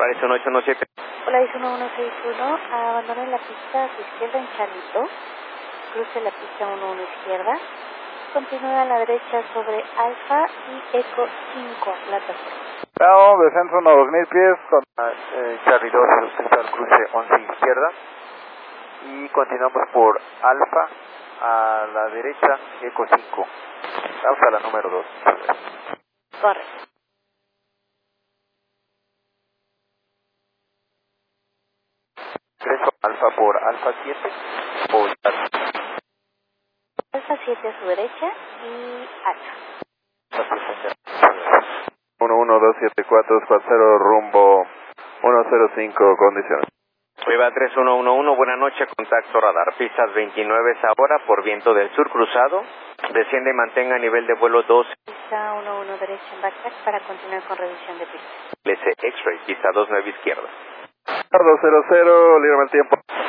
Polaris 1817. Polaris 1161, abandone la pista a su izquierda en Charlito, cruce la pista 11 izquierda, continúe a la derecha sobre Alfa y Eco 5, plataforma. Bravo, descenso unos 2000 pies con Charlie 2, usted al cruce 11 izquierda y continuamos por Alfa a la derecha, Eco 5. Vamos a la número 2. Correcto. Ingreso Alfa por Alfa 7 o Alfa 7 a su derecha y Alfa. 11274240 rumbo 105 condiciones. Prueba 3111, buena noche, contacto radar, pistas 29 ahora por viento del sur cruzado, desciende y mantenga a nivel de vuelo 12. Pista 11 derecha en backtrack para continuar con revisión de pista. LC X-Ray, pista 29 izquierda. 200, líbrame el tiempo.